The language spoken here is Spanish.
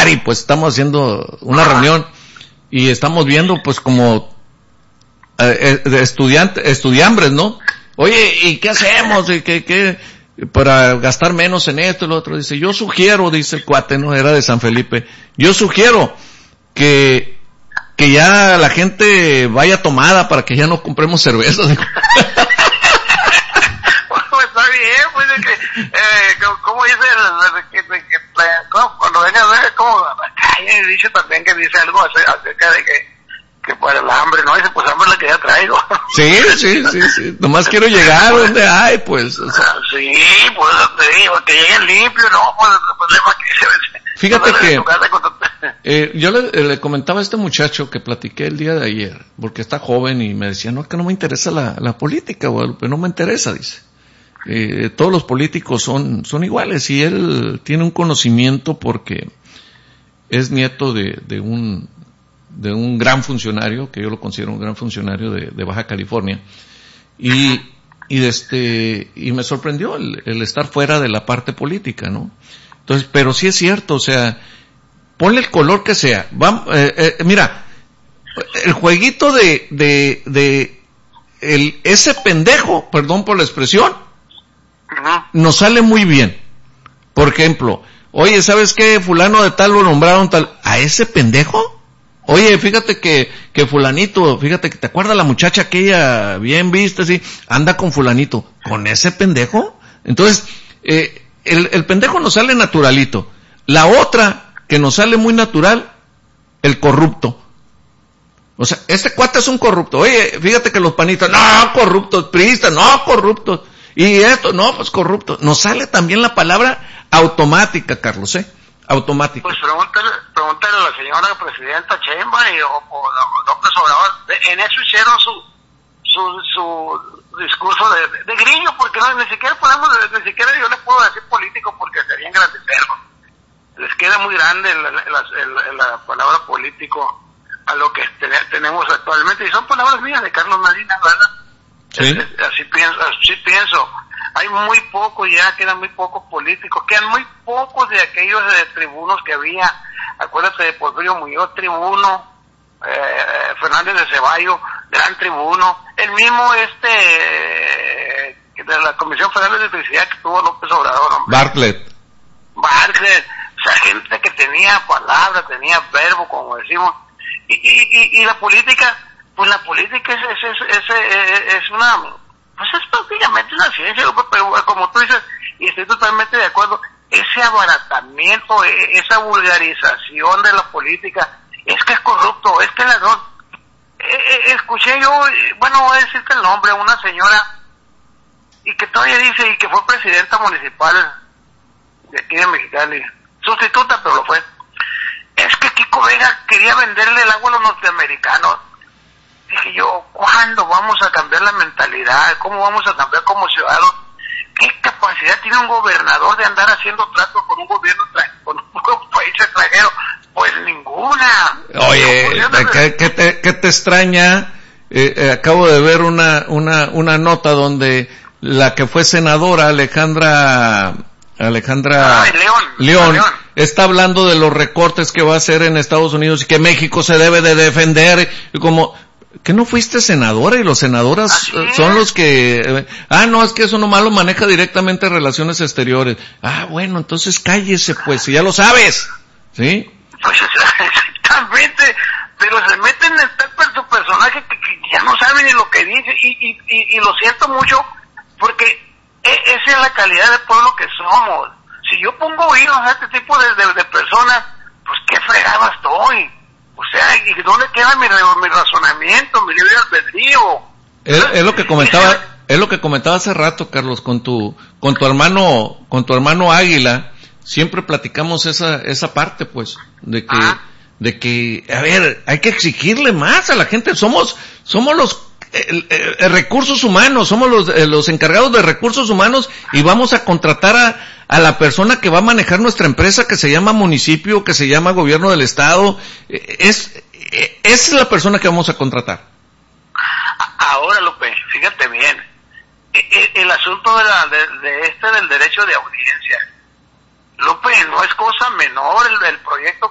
y pues estamos haciendo una reunión y estamos viendo pues como estudiambres, ¿no? Oye, ¿y qué hacemos? ¿Y qué para gastar menos en esto y lo otro? Dice, yo sugiero, dice el cuate, no era de San Felipe, yo sugiero que ya la gente vaya tomada para que ya no compremos cerveza. Pues está bien, pues de que, como dice, cuando venga a ver, como dice también que dice algo acerca de que para el hambre, ¿no? Dice, pues hambre es la que ya traigo. Sí, nomás quiero llegar donde hay, pues. O sea. Sí, pues te digo, que lleguen limpios, ¿no? Pues el problema que fíjate que yo le comentaba a este muchacho que platiqué el día de ayer, porque está joven y me decía, no, es que no me interesa la política, Guadalupe, no me interesa, dice. Todos los políticos son iguales y él tiene un conocimiento porque es nieto de un gran funcionario, que yo lo considero un gran funcionario de Baja California, y me sorprendió el estar fuera de la parte política, ¿no? Entonces, pero sí es cierto, o sea, ponle el color que sea. Mira, el jueguito ese pendejo, perdón por la expresión, nos sale muy bien. Por ejemplo, oye, ¿sabes qué? Fulano de tal lo nombraron tal. ¿A ese pendejo? Oye, fíjate que fulanito, fíjate que te acuerdas la muchacha aquella bien vista, así, anda con fulanito. ¿Con ese pendejo? Entonces, el pendejo nos sale naturalito. La otra, que nos sale muy natural, el corrupto. O sea, este cuate es un corrupto. Oye, fíjate que los panistas, no, corruptos, priistas, no, corruptos. Y esto, no, pues corrupto. Nos sale también la palabra automática, Carlos, automática. Pues pregúntale a la señora presidenta Sheinbaum o López Obrador. En eso hicieron su discurso de grillo, porque no, ni siquiera yo le puedo decir político porque sería engrandecerlo. Les queda muy grande la palabra político a lo que tenemos actualmente, y son palabras mías de Carlos Medina, ¿verdad? Sí. Así pienso. Hay muy pocos, ya quedan muy pocos políticos, quedan muy pocos de aquellos tribunos que había. Acuérdate de Porfirio Muñoz, tribuno, Fernández de Ceballos, gran tribuno, el mismo de la Comisión Federal de Electricidad que tuvo López Obrador, hombre. Bartlett, o sea, gente que tenía palabra, tenía verbo, como decimos, y la política, pues la política es una, pues es prácticamente una ciencia, pero como tú dices, y estoy totalmente de acuerdo, ese abaratamiento, esa vulgarización de la política, es que es corrupto, es que es ladrón. Escuché yo, bueno, voy a decirte el nombre, una señora, y que todavía dice, y que fue presidenta municipal de aquí de Mexicali, sustituta, pero lo fue. Es que Kiko Vega quería venderle el agua a los norteamericanos. Dije yo, ¿cuándo vamos a cambiar la mentalidad? ¿Cómo vamos a cambiar como ciudadanos? ¿Qué capacidad tiene un gobernador de andar haciendo tratos con un gobierno con un país extranjero? Pues ninguna. Oye, ¿qué te extraña? Acabo de ver una nota donde la que fue senadora Alejandra León está hablando de los recortes que va a hacer en Estados Unidos y que México se debe de defender, y como ¿que no fuiste senadora? Y los senadoras son los que no, es que eso nomás lo maneja directamente Relaciones Exteriores. Bueno, entonces cállese pues, si ya lo sabes, ¿sí? Pues exactamente, pero se meten en su personaje que ya no saben ni lo que dice, y lo siento mucho, porque esa es la calidad de pueblo que somos. Si yo pongo oídos a este tipo de personas, pues qué fregado estoy. O sea, ¿y dónde queda mi razonamiento, mi libre albedrío? Es lo que comentaba hace rato, Carlos, con tu hermano Águila. Siempre platicamos esa parte, pues, de que, a ver, hay que exigirle más a la gente. Somos los recursos humanos, somos los encargados de recursos humanos, y vamos a contratar a la persona que va a manejar nuestra empresa, que se llama municipio, que se llama gobierno del estado. Es la persona que vamos a contratar. Ahora, Lupe, fíjate bien, el asunto del derecho de audiencia, Lupe, no es cosa menor el proyecto